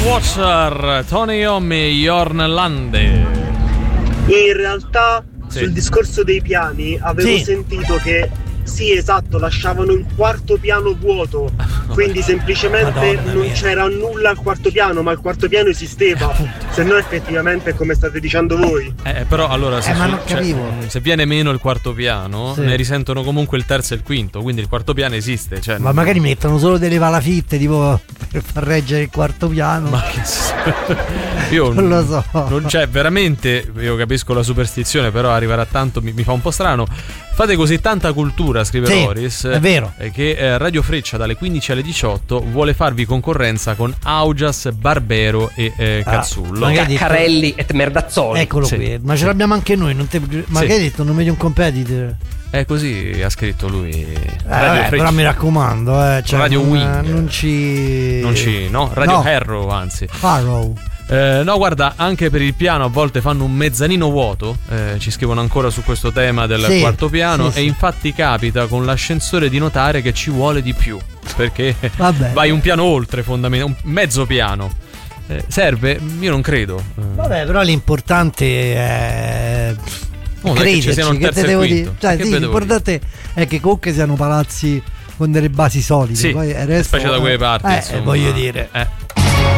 Watcher, Tony Iommi, Jorn Lande. In realtà sul discorso dei piani avevo sentito che sì, esatto, lasciavano il quarto piano vuoto, quindi semplicemente non c'era nulla al quarto piano, ma il quarto piano esisteva, se no effettivamente è come state dicendo voi. Però allora se viene meno il quarto piano, Sì. ne risentono comunque il terzo e il quinto, quindi il quarto piano esiste, cioè, Ma magari mettono solo delle palafitte tipo per far reggere il quarto piano. Ma io non lo so. Non c'è veramente, io capisco la superstizione, però arrivare a tanto mi fa un po' strano. Fate così tanta cultura, scrive Sì, Loris, è vero. che Radio Freccia dalle 15 alle 18 vuole farvi concorrenza con Augias, Barbero e Cazzullo. Carelli e Merdazzoli. Eccolo qui, ma ce l'abbiamo anche noi. Ma che hai detto? Non meglio un competitor? È così, ha scritto lui. Però mi raccomando, cioè Radio Wing. Non ci. No, Radio Harrow, anzi. Harrow. No, guarda, anche per il piano a volte fanno un mezzanino vuoto, ci scrivono ancora su questo tema del quarto piano, e infatti capita con l'ascensore di notare che ci vuole di più, perché vai un piano oltre, fondamentalmente, un mezzo piano. Serve? Io non credo. Vabbè, però l'importante è crederci, che te devo dire? Cioè, l'importante è che comunque siano palazzi con delle basi solide, sì, poi il resto, specie da quelle parti, insomma. voglio dire,